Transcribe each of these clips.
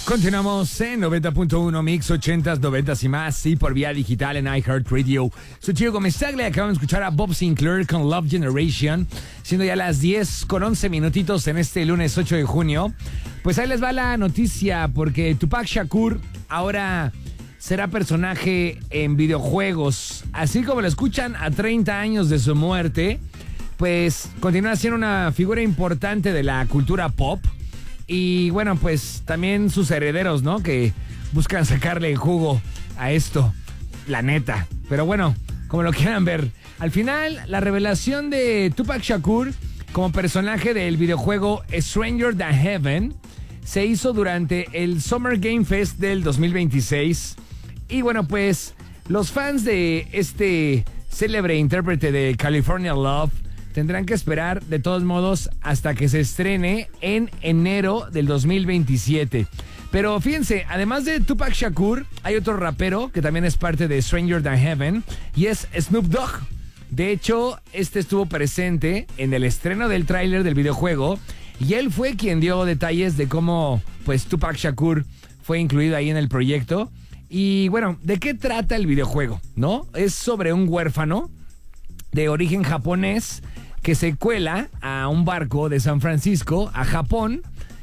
Continuamos en 90.1 Mix 80s, 90s y más, y por vía digital en iHeartRadio. Soy Chico Gómez Tagle, acabamos de escuchar a Bob Sinclair con Love Generation, siendo ya las 10:11 minutitos en este lunes 8 de junio. Pues ahí les va la noticia, porque Tupac Shakur ahora será personaje en videojuegos. Así como lo escuchan, a 30 años de su muerte, pues continúa siendo una figura importante de la cultura pop. Y bueno, pues también sus herederos, ¿no? Que buscan sacarle el jugo a esto, la neta. Pero bueno, como lo quieran ver. Al final, la revelación de Tupac Shakur como personaje del videojuego Stranger Than Heaven se hizo durante el Summer Game Fest del 2026. Y bueno, pues los fans de este célebre intérprete de California Love tendrán que esperar, de todos modos, hasta que se estrene en enero del 2027. Pero fíjense, además de Tupac Shakur, hay otro rapero que también es parte de Stranger Than Heaven, y es Snoop Dogg. De hecho, este estuvo presente en el estreno del tráiler del videojuego, y él fue quien dio detalles de cómo, pues, Tupac Shakur fue incluido ahí en el proyecto. Y bueno, ¿de qué trata el videojuego? ¿No? Es sobre un huérfano de origen japonés que se cuela a un barco de San Francisco a Japón.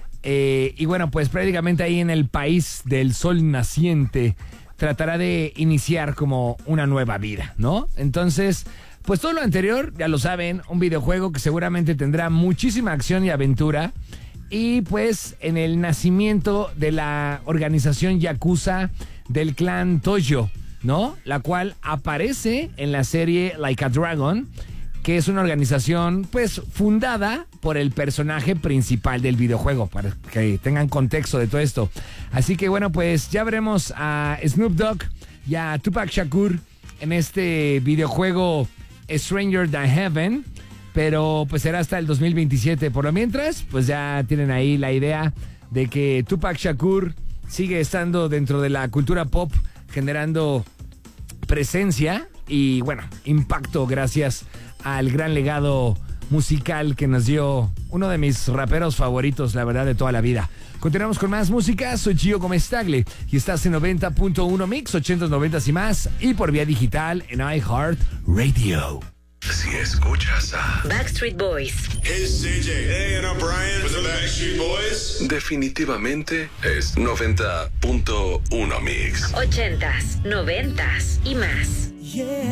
Y bueno, pues prácticamente ahí en el país del sol naciente tratará de iniciar como una nueva vida, ¿no? Entonces, pues todo lo anterior, ya lo saben, un videojuego que seguramente tendrá muchísima acción y aventura. Y pues en el nacimiento de la organización Yakuza del clan Tojo, ¿no? La cual aparece en la serie Like a Dragon, que es una organización, pues, fundada por el personaje principal del videojuego, para que tengan contexto de todo esto. Así que, bueno, pues, ya veremos a Snoop Dogg y a Tupac Shakur en este videojuego Stranger Than Heaven, pero, pues, será hasta el 2027. Por lo mientras, pues, ya tienen ahí la idea de que Tupac Shakur sigue estando dentro de la cultura pop, generando presencia y, bueno, impacto gracias al gran legado musical que nos dio uno de mis raperos favoritos, la verdad, de toda la vida. Continuamos con más música. Soy Gio Gómez Tagle y estás en 90.1 Mix, 80s, 90s y más, y por vía digital en iHeartRadio. Si escuchas a Backstreet Boys, Hey, it's CJ. Hey, and I'm Brian. With the Backstreet Boys. definitivamente es 90.1 Mix. 80s, 90s y más. Yeah.